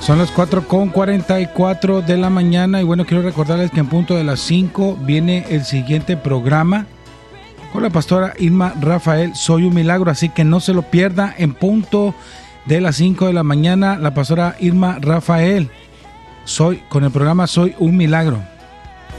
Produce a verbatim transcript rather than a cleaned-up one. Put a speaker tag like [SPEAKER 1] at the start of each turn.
[SPEAKER 1] Son las cuatro con cuarenta y cuatro de la mañana y bueno, quiero recordarles que en punto de las cinco viene el siguiente programa con la pastora Irma Rafael, Soy un Milagro, así que no se lo pierda. En punto de las cinco de la mañana, la pastora Irma Rafael, soy con el programa Soy un Milagro.